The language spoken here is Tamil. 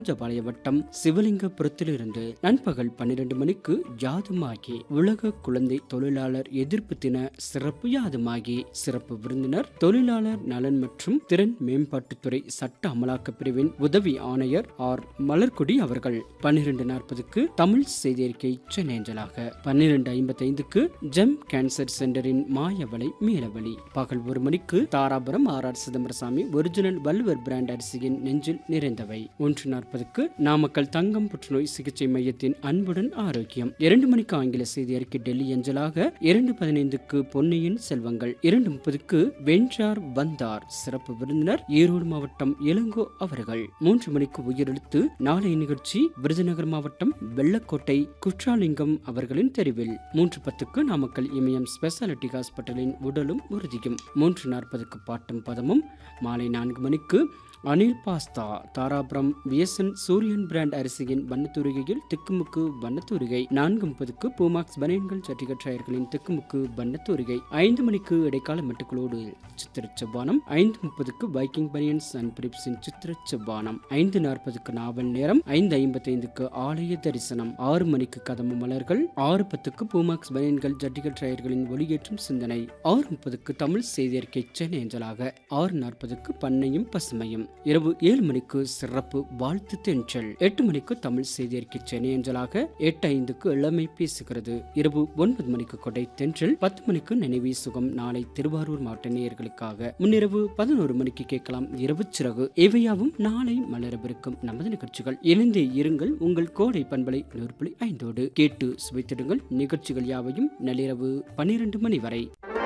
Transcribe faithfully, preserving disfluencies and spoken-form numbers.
ஜபாலய வட்டம் சிவலிங்கபுரத்திலிருந்து நண்பகல் பன்னிரண்டு மணிக்கு யாதுமாகி உலக குழந்தை தொழிலாளர் எதிர்ப்பு தின சிறப்பு யாதுமாகி சிறப்பு விருந்தினர் தொழிலாளர் நலன் மற்றும் திறன் மேம்பாட்டுத்துறை சட்ட அமலாக்க பிரிவின் உதவி ஆணையர் ஆர் மலர்கொடி அவர்கள். பன்னிரண்டு நாற்பதுக்கு தமிழ் செய்தி அறிக்கை சென்னேஞ்சலாக பன்னிரண்டு ஐம்பத்தி ஐந்துக்கு ஜெம் கேன்சர் சென்டரின் மாயவளை மீளவழி. பகல் ஒரு மணிக்கு Dharapuram R R Chidambarasamy original Valluvar brand அரிசியின் நெஞ்சில் நிறைந்தவை. ஒன்று நாற்பதுக்கு நாமக்கல் தங்கம் புற்றுநோய் சிகிச்சை மையத்தின் அன்புடன் ஆரோக்கியம். இரண்டு மணிக்கு ஆங்கில செய்தி அறிக்கை டெல்லி அஞ்சலாக. இரண்டு பதினைந்துக்கு பொன்னியின் செல்வங்கள். இரண்டு முப்பதுக்கு வென்றார் வந்தார் சிறப்பு விருந்தினர் ஈரோடு மாவட்டம் இளங்கோ அவர்கள். மூன்று மணிக்கு உயிரெழுத்து. நாளை நிகழ்ச்சி விருதுநகர் மாவட்டம் வெள்ளக்கோட்டை குற்றாலிங்கம் அவர்களின் தெரிவில். மூன்று பத்துக்கு நாமக்கல் இமயம் ஸ்பெஷாலிட்டி ஹாஸ்பிட்டலின் உடலும் உறுதியும். மூன்று நாற்பதுக்கு பாட்டும் பதமும். மாலை நான்கு மணிக்கு அனில் பாஸ்தா தாராபுரம் விஎஸ்என் சூரியன் பிராண்ட் அரிசியின் வண்ணத்தூரிகையில் திக்குமுக்கு வண்ணத்தூரிகை. நான்கு முப்பதுக்கு பூமாக்ஸ் பனியன்கள் சட்டிகற்றாயர்களின் திக்குமுக்கு வண்ணத்தூரிகை. ஐந்து மணிக்கு இடைக்கால மெட்டுக்களோடு சித்திர செவ்வானம். ஐந்து முப்பதுக்கு பைக்கிங் பனியன்ஸ் அண்ட் பிரிப்ஸின் சித்திர செவ்வானம். ஐந்து நாற்பதுக்கு நாவல் நேரம். ஐந்து ஐம்பத்தி ஐந்துக்கு ஆலய தரிசனம். ஆறு மணிக்கு கதம்பு மலர்கள். ஆறு பத்துக்கு பூமாக்ஸ் பனியன்கள் ஜட்டிகற்றாயர்களின் ஒளியேற்றும் சிந்தனை. ஆறு முப்பதுக்கு தமிழ் செய்தி அறிக்கை சென்னை அஞ்சலாக. ஆறு நாற்பதுக்கு பண்ணையும் பசுமையும். இரவு ஏழு மணிக்கு சிறப்பு வாழ்த்து தென்றல். எட்டு மணிக்கு தமிழ் செய்தி அறிக்கை சென்னை அஞ்சலாக. எட்டு ஐந்துக்கு இளமை பேசுகிறது. இரவு ஒன்பது மணிக்கு கொடை தென்றல். பத்து மணிக்கு நினைவே சுகம். நாளை திருவாரூர் மாவட்ட நேயர்களுக்காக. முன்னிரவு பதினோரு மணிக்கு கேட்கலாம் இரவு சிறகு. இவையாவும் நாளை மலரவிருக்கும் நமது நிகழ்ச்சிகள். இணைந்தே இருங்கள் உங்கள் கோடை பண்பலை நூறு புள்ளி ஐந்தோடு. கேட்டு சுவைத்திடுங்கள் நிகழ்ச்சிகள் யாவையும் நள்ளிரவு பன்னிரண்டு மணி வரை.